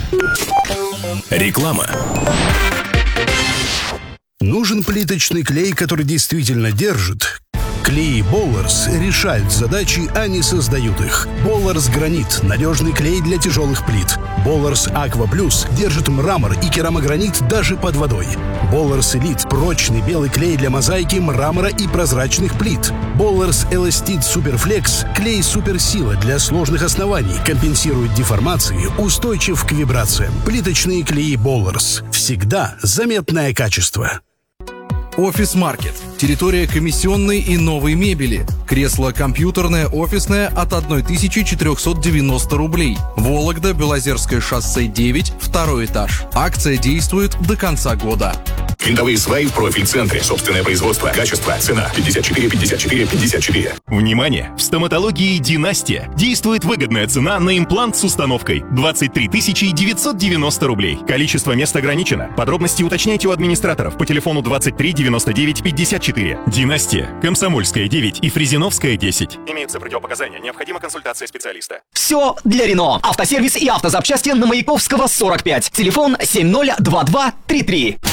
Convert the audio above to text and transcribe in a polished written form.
Реклама. Нужен плиточный клей, который действительно держит? Клей Болларс решают задачи, а не создают их. Болларс Гранит – надежный клей для тяжелых плит. Болларс Аква Плюс держит мрамор и керамогранит даже под водой. Болларс Элит – прочный белый клей для мозаики, мрамора и прозрачных плит. Болларс Эластит Суперфлекс – клей суперсила для сложных оснований, компенсирует деформации, устойчив к вибрациям. Плиточные клеи Болларс. Всегда заметное качество. Офис Маркет. Территория комиссионной и новой мебели. Кресло компьютерное, офисное от 1490 рублей. Вологда, Белозерское шоссе 9, второй этаж. Акция действует до конца года. Винтовые сваи в профиль-центре. Собственное производство. Качество. Цена. 54, 54, 54. Внимание! В стоматологии «Династия» действует выгодная цена на имплант с установкой. 23 990 рублей. Количество мест ограничено. Подробности уточняйте у администраторов по телефону 23 99 54. «Династия», Комсомольская 9 и Фрезеновская 10. Имеются противопоказания. Необходима консультация специалиста. Все для Рено. Автосервис и автозапчасти на Маяковского 45. Телефон 702233.